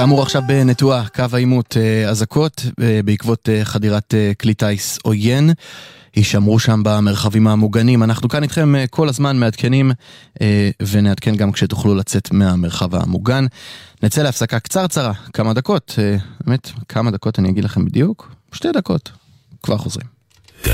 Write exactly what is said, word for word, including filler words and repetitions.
כאמור עכשיו בנטועה, קו העימות אזעקות בעקבות חדירת כלי טיס עוין. יישמרו שם במרחבים המוגנים. אנחנו כאן איתכם כל הזמן מעדכנים ונעדכן גם כשתוכלו לצאת מהמרחב המוגן. נצא להפסקה קצרצרה, כמה דקות, באמת כמה דקות אני אגיד לכם בדיוק, שתי דקות, כבר חוזרים.